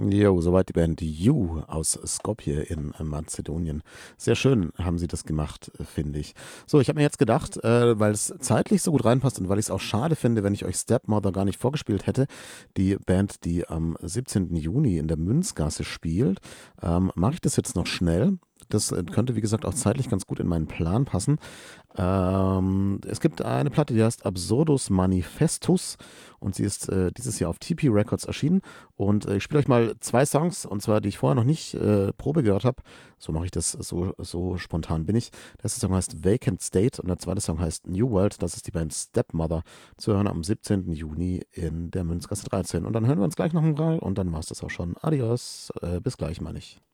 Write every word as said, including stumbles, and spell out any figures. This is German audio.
Jo, soweit die Band You aus Skopje in äh, Mazedonien. Sehr schön haben sie das gemacht, äh, finde ich. So, ich habe mir jetzt gedacht, äh, weil es zeitlich so gut reinpasst und weil ich es auch schade finde, wenn ich euch Stepmother gar nicht vorgespielt hätte, die Band, die am siebzehnten Juni in der Münzgasse spielt, ähm, mache ich das jetzt noch schnell. Das äh, könnte, wie gesagt, auch zeitlich ganz gut in meinen Plan passen. Ähm, es gibt eine Platte, die heißt Absurdus Manifestus und sie ist äh, dieses Jahr auf T P Records erschienen. Und äh, ich spiele euch mal zwei Songs, und zwar, die ich vorher noch nicht äh, Probe gehört habe. So mache ich das, so, so spontan bin ich. Der erste Song heißt Vacant State und der zweite Song heißt New World. Das ist die Band Stepmother, zu hören am siebzehnten Juni in der Münzgasse dreizehn. Und dann hören wir uns gleich noch mal und dann war es das auch schon. Adios, äh, bis gleich, meine ich.